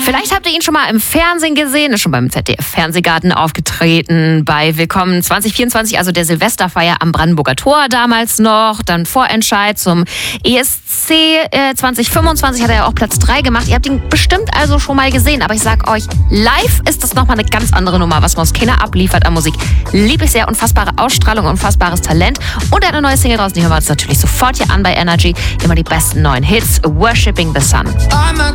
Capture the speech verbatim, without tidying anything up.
Vielleicht habt ihr ihn schon mal im Fernsehen gesehen, ist schon beim Z D F-Fernsehgarten aufgetreten, bei Willkommen zwanzig vierundzwanzig, also der Silvesterfeier am Brandenburger Tor damals noch, dann Vorentscheid zum E S C äh, zwanzig fünfundzwanzig hat er ja auch Platz drei gemacht. Ihr habt ihn bestimmt also schon mal gesehen, aber ich sag euch, live ist das nochmal eine ganz andere Nummer, was Moskena abliefert an Musik. Liebe ich sehr, unfassbare Ausstrahlung, unfassbares Talent und er hat eine neue Single draußen, die hören wir uns natürlich sofort hier an bei Energy. Immer die besten neuen Hits, Worshipping the Sun.